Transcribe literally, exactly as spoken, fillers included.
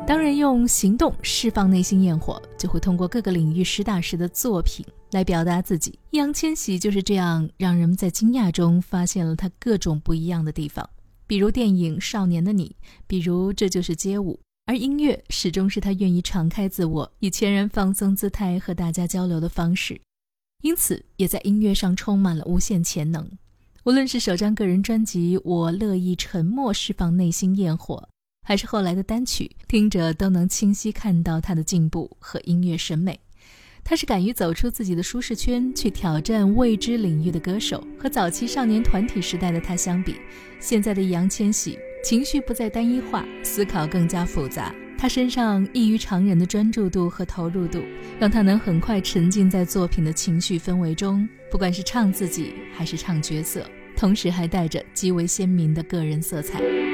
当人用行动释放内心焰火，就会通过各个领域实打实的作品来表达自己。易烊千玺就是这样让人们在惊讶中发现了他各种不一样的地方，比如电影《少年的你》，比如《这就是街舞》，而音乐始终是他愿意敞开自我，以全然放松姿态和大家交流的方式，因此也在音乐上充满了无限潜能。无论是首张个人专辑《我乐意沉默释放内心焰火》，还是后来的单曲，听着都能清晰看到他的进步和音乐审美。他是敢于走出自己的舒适圈，去挑战未知领域的歌手。和早期少年团体时代的他相比，现在的易烊千玺情绪不再单一化，思考更加复杂。他身上异于常人的专注度和投入度，让他能很快沉浸在作品的情绪氛围中，不管是唱自己还是唱角色，同时还带着极为鲜明的个人色彩。